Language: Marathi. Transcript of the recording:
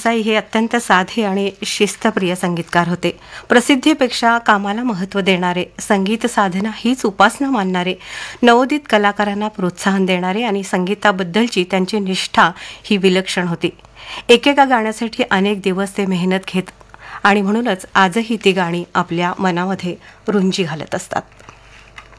देसाई हे अत्यंत साधे आणि शिस्तप्रिय संगीतकार होते. प्रसिद्धीपेक्षा कामाला महत्त्व देणारे, संगीत साधना हीच उपासना मानणारे, नवोदित कलाकारांना प्रोत्साहन देणारे आणि संगीताबद्दलची त्यांची निष्ठा ही विलक्षण होती. एकेका गाण्यासाठी अनेक दिवस ते मेहनत घेत आणि म्हणूनच आजही ती गाणी आपल्या मनामध्ये रुंजी घालत असतात.